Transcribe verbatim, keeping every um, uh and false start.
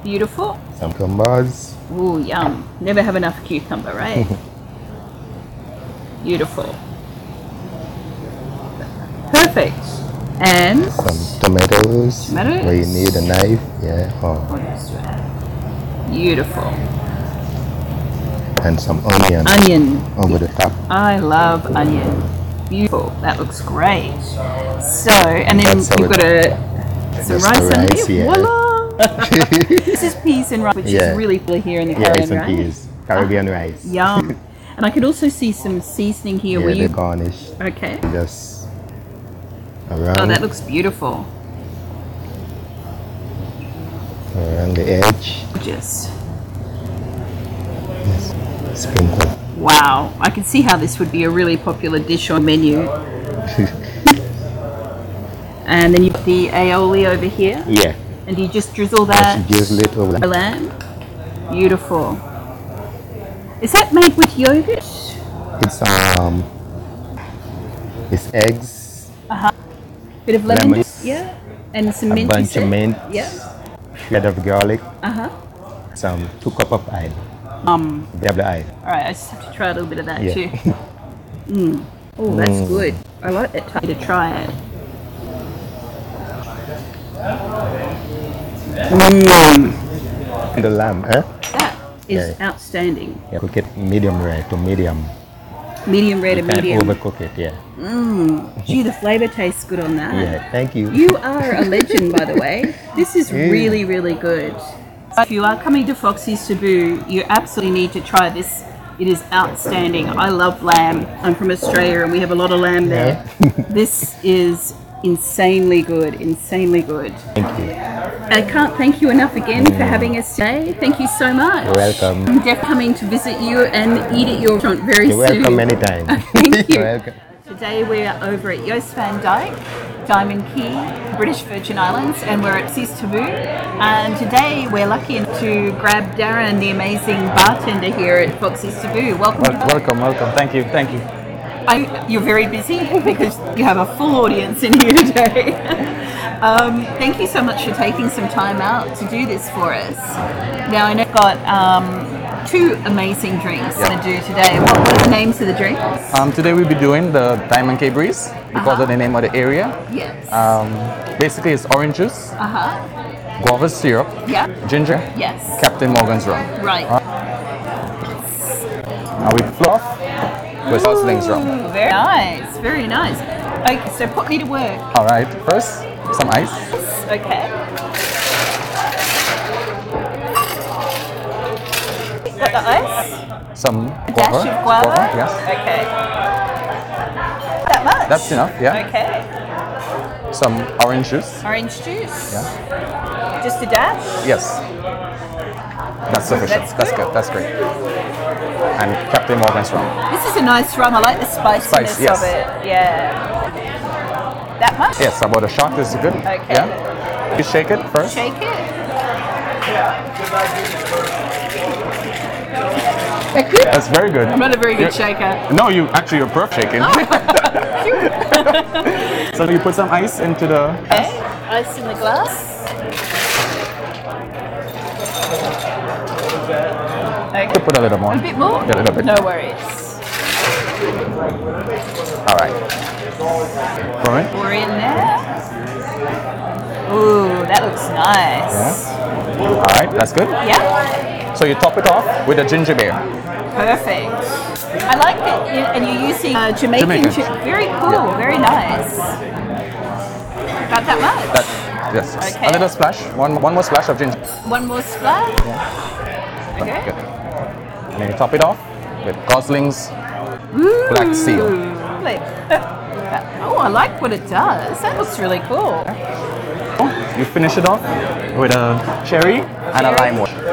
Beautiful. Some cucumbers. Ooh, yum. Never have enough cucumber, right? Beautiful. Perfect. And Some tomatoes. Tomatoes. Where you need a knife. Yeah. Oh. Beautiful. And some onion. Onion. Over the top. I love onion. Beautiful. That looks great. So, and then That's you've our- got a some That's rice the under rice, here. yeah. Voila! This is peas and rice, which Yeah. is really popular here in the Yeah, Caribbean, it's some right? peas. Caribbean rice. Yum. And I could also see some seasoning here. Yeah, Were the you garnish. okay? Just around, Oh, that looks beautiful. around the edge. Just Sprinkle. wow! I can see how this would be a really popular dish on menu. And then you've got the aioli over here. Yeah. And you just drizzle that Just little. the lamb. Beautiful. Is that made with yogurt? It's um. It's eggs. Bit of lemon Lemon. juice, yeah, and some A mint. you bunch said? of mint. Yeah. Shred of garlic. Uh huh. Some two cup of oil. Um. Double oil. All right, I just have to try a little bit of that Yeah. too. Mm. Oh, that's good. I like that type to try it. Mm. The lamb, eh? That is Yeah. outstanding. Yeah, cook it medium rare to medium. Medium rare to Can't medium. overcook it, yeah. Gee, the flavor tastes good on that. Yeah, thank you. You are a legend, by the way. This is Yeah. really, really good. If you are coming to Foxy's Taboo, you absolutely need to try this. It is outstanding. I love lamb. I'm from Australia and we have a lot of lamb there. This is insanely good, insanely good. Thank you. I can't thank you enough again for having us today. Thank you so much. You're welcome. I'm definitely coming to visit you and eat at your restaurant very You're soon. welcome anytime. Thank you. You're welcome. Today we're over at Joost van Dyke, Diamond Key, British Virgin Islands, and we're at Foxy's Taboo. And today we're lucky to grab Darren, the amazing bartender here at Foxy's Taboo. Welcome. Wel- to Welcome, welcome. Thank you, thank you. I, you're very busy because you have a full audience in here today. um, thank you so much for taking some time out to do this for us. Now I know you've got um, two amazing drinks Yeah. to do today. What were the names of the drinks? Um, today we'll be doing the Diamond K Breeze because of the name of the area. Yes. Um, basically, it's orange juice, Uh huh. guava syrup, Yeah. ginger, Yes. Captain Morgan's rum. Right. Now we fluff with Gosling's rum. Ooh, very nice. Very nice. Okay, so put me to work. All right, first some ice. Okay. Got the ice? Some A dash guava. of guava? Yes, Okay. That much? that's enough. Yeah. Okay. Some orange juice. Orange juice? Yeah. Just a dash? Yes. That's sufficient. That's That's, good. good. That's great. And Captain Morgan's rum. This is a nice rum. I like the spiciness Spice, yes. of it. Yeah. That much? Yes, about a shot is good. Okay. Yeah. You shake it first. Shake it. That good? That's very good. I'm not a very good You're- shaker. No, you actually you're perfect shaking. So you put some ice into the. Okay. Ice in the glass. Okay. You put a little more. A bit more? Yeah, a little bit. No worries. All right. Pour it. Pour in there. Ooh, that looks nice. All right, that's good. Yeah. So you top it off with a ginger beer. Perfect. I like it, you- and you're using uh, Jamaican. Jamaican. chi- Very cool. Yeah. Very nice. Got that much? That yes. Okay. A little splash. One one more splash of ginger. One more splash. Okay. Good. And then you top it off with Gosling's Ooh. Black Seal. Like- Oh, I like what it does. That looks really cool. You finish it off with a cherry and a Cherry. lime water.